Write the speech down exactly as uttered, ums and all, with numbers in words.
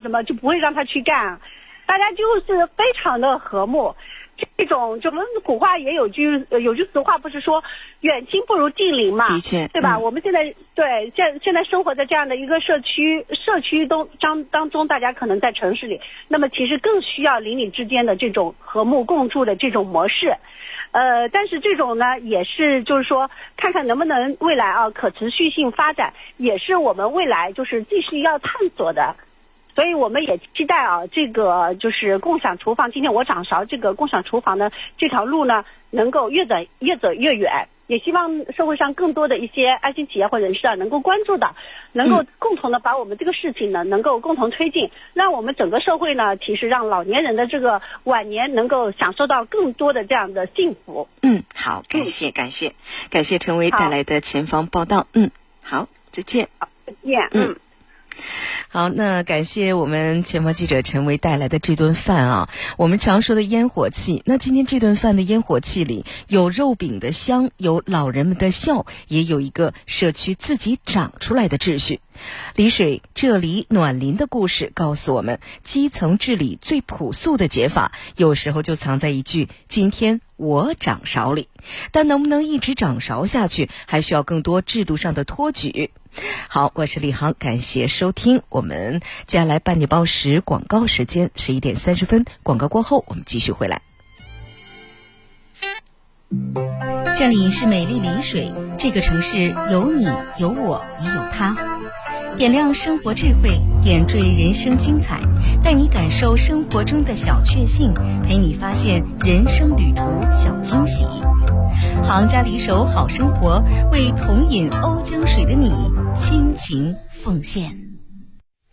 什么就不会让他去干，大家就是非常的和睦。这种就我们古话也有句有句俗话，不是说远亲不如近邻嘛？ 的确， 对吧？ 嗯、 我们现在对现现在生活在这样的一个社区社区当当当中，大家可能在城市里，那么其实更需要邻里之间的这种和睦共处的这种模式。呃，但是这种呢，也是就是说，看看能不能未来啊可持续性发展，也是我们未来就是继续要探索的。所以我们也期待啊，这个就是共享厨房。今天我掌勺这个共享厨房的这条路呢，能够越走越走越远。也希望社会上更多的一些爱心企业或人士啊，能够关注到，能够共同的把我们这个事情呢，能够共同推进，让我们整个社会呢，其实让老年人的这个晚年能够享受到更多的这样的幸福。 嗯，好，感谢感谢感谢陈薇带来的前方报道。嗯，好，再见。 好，再见。嗯。 好，那感谢我们前方记者陈薇带来的这顿饭啊，我们常说的烟火气，那今天这顿饭的烟火气里有肉饼的香，有老人们的笑，也有一个社区自己长出来的秩序。丽水这里暖林的故事告诉我们，基层治理最朴素的解法，有时候就藏在一句今天我掌勺里，但能不能一直掌勺下去，还需要更多制度上的托举。好，我是李航，感谢收听。我们接下来半点报时广告时间十一点三十分，广告过后我们继续回来。 这里是美丽丽水，这个城市有你有我也有他，点亮生活智慧，点缀人生精彩，带你感受生活中的小确幸，陪你发现人生旅途小惊喜。行家里手好生活，为同饮瓯江水的你倾情奉献。